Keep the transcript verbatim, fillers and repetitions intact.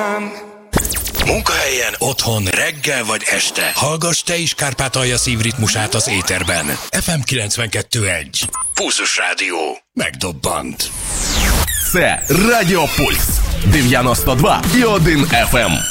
Munkahelyen, otthon, reggel vagy este. Hallgass te is Kárpátalja szívritmusát az éterben. ef em kilencvenkettő egy. Pulzus Rádió. Megdobbant. Це Радіо Пульс дев'яносто два і один еф ем.